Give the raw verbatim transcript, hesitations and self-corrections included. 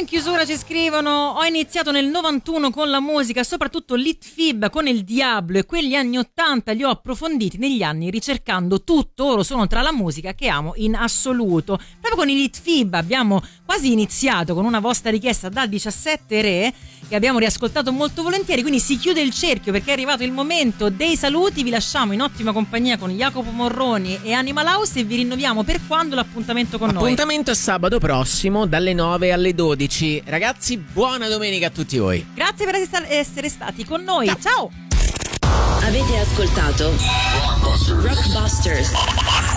in chiusura ci scrivono: ho iniziato nel novantuno con la musica, soprattutto Litfib con il Diablo, e quegli anni ottanta li ho approfonditi negli anni ricercando tutto. Ora sono tra la musica che amo in assoluto. Proprio con i Litfib abbiamo quasi iniziato con una vostra richiesta da diciassette Re, che abbiamo riascoltato molto volentieri, quindi si chiude il cerchio perché è arrivato il momento dei saluti. Vi lasciamo in ottima compagnia con Jacopo Morroni e Animal House e vi rinnoviamo per quando l'appuntamento con noi. Appuntamento a sabato prossimo dalle nove alle dodici. Ragazzi, buona domenica a tutti voi. Grazie per essere stati con noi. Ciao. Avete ascoltato Rockbusters.